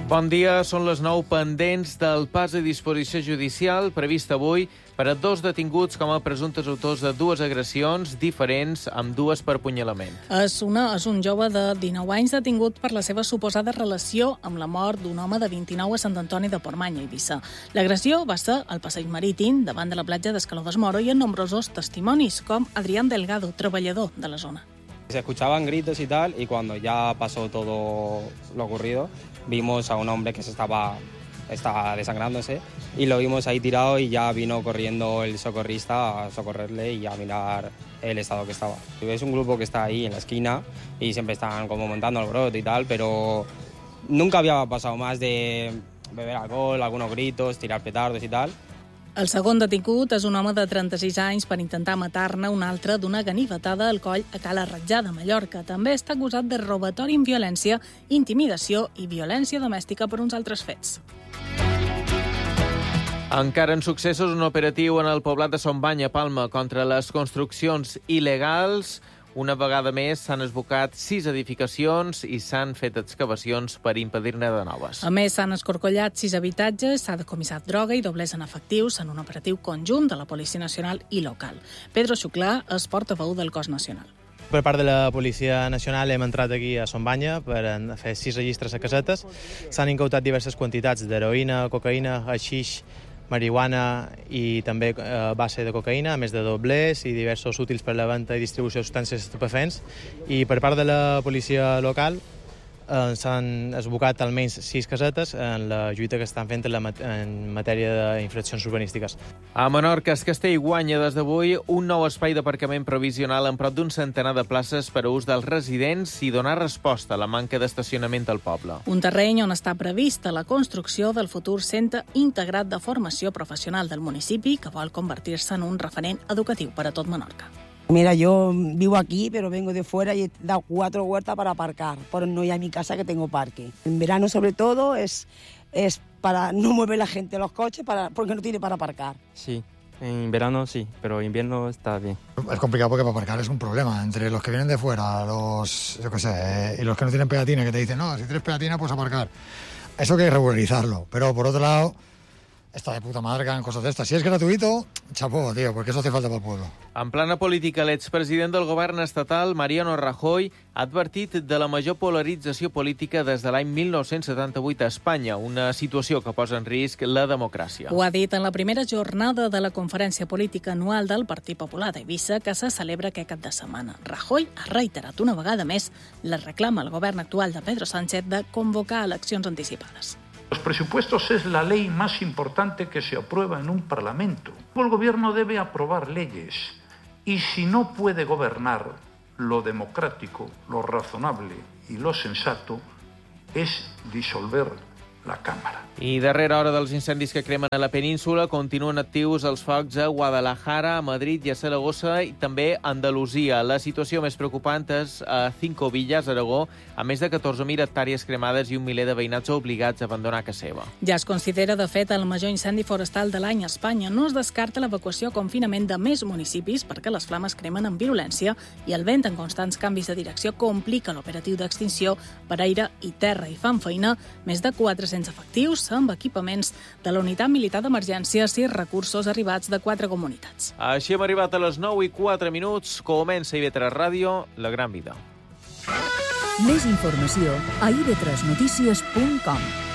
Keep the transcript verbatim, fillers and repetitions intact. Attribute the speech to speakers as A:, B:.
A: Bon dia, són les nou pendents del pas a disposició judicial previst avui per a dos detinguts com a presumptes autors de dues agressions diferents, amb dues per apunyalament.
B: És, una, és un jove de dinou anys detingut per la seva suposada relació amb la mort d'un home de vint-i-nou a Sant Antoni de Portmany, a Eivissa. L'agressió va ser al passeig marítim, davant de la platja d'Escaló des Moro, i en nombrosos testimonis, com Adrián Delgado, treballador de la zona.
C: Se escuchaban gritos y tal, y cuando ya pasó todo lo ocurrido, vimos a un hombre que se estaba, estaba desangrándose y lo vimos ahí tirado y ya vino corriendo el socorrista a socorrerle y a mirar el estado que estaba. Es un grupo que está ahí en la esquina y siempre están como montando alboroto y tal, pero nunca había pasado más de beber alcohol, algunos gritos, tirar petardos y tal.
B: El segon detingut és un home de trenta-sis anys per intentar matar-ne un altre d'una ganivetada al coll a Cala Ratjada, Mallorca. També està acusat de robatori amb violència, intimidació i violència domèstica per uns altres fets.
A: Encara en successos, un operatiu en el poblat de Son Bany, a Palma, contra les construccions il·legals. Una vegada més s'han esbocat sis edificacions i s'han fet excavacions per impedir-ne de noves.
B: A més, s'han escorcollat sis habitatges, s'ha decomissat droga i doblers en efectius en un operatiu conjunt de la Policia Nacional i local. Pedro Xuclà és portaveu del cos nacional.
D: Per part de la Policia Nacional hem entrat aquí a Son Banya per fer sis registres a casetes. S'han incautat diverses quantitats d'heroïna, cocaïna, haixix, marihuana i també eh, base de cocaïna, a més de doblers i diversos útils per la venda i distribució de substàncies estupefents. I per part de la policia local eh, s'han esbocat almenys sis casetes en la lluita que estan fent en, la mat en matèria d'infraccions urbanístiques.
A: A Menorca, es Castell guanya des d'avui un nou espai d'aparcament provisional amb prop d'un centenar de places per a ús dels residents i donar resposta a la manca d'estacionament al poble.
B: Un terreny on està prevista la construcció del futur centre integrat de formació professional del municipi que vol convertir-se en un referent educatiu per a tot Menorca.
E: Mira, yo vivo aquí, pero vengo de fuera y he dado cuatro huertas para aparcar, pero no hay a mi casa que tengo parque. En verano, sobre todo, es, es para no mover la gente los coches para, porque no tiene para aparcar.
F: Sí, en verano sí, pero en invierno está bien.
G: Es complicado porque para aparcar es un problema. Entre los que vienen de fuera, los, yo qué sé, eh, y los que no tienen pegatina, que te dicen, no, si tienes pegatina, puedes aparcar. Eso hay que regularizarlo, pero por otro lado, está de puta madre que hagan cosas de estas. Si es gratuito, chapó, tío, porque eso hace falta para el pueblo.
A: En plana política, l'expresident del govern estatal, Mariano Rajoy, ha advertit de la major polarització política des de l'any mil nou-cents setanta-vuit a Espanya, una situació que posa en risc la democràcia.
B: Ho ha dit en la primera jornada de la Conferència Política Anual del Partit Popular d'Eivissa, que se celebra aquest cap de setmana. Rajoy ha reiterat una vegada més la reclama al govern actual de Pedro Sánchez de convocar eleccions anticipades.
H: Los presupuestos es la ley más importante que se aprueba en un parlamento. El gobierno debe aprobar leyes y si no puede gobernar, lo democrático, lo razonable y lo sensato es disolver la Cámara.
A: I darrere hora dels incendis que cremen a la península continuen actius els focs a Guadalajara, a Madrid i a Saragossa i també a Andalusia. La situació més preocupant és a Cinco Villas, Aragó, a més de catorze mil hectàrees cremades i un miler de veïnats obligats a abandonar casa seva.
B: Ja es considera, de fet, el major incendi forestal de l'any a Espanya. No es descarta l'evacuació o confinament de més municipis perquè les flames cremen amb virulència i el vent en constants canvis de direcció complica l'operatiu d'extinció per aire i terra i fan feina més de quatre-cents efectius amb equipaments de la Unitat Militar d'Emergències i recursos arribats de quatre comunitats.
A: Així hem arribat a les nou i quatre minuts. Comença I V tres Ràdio, la gran vida.
I: Més informació a i ve tres notícies punt com.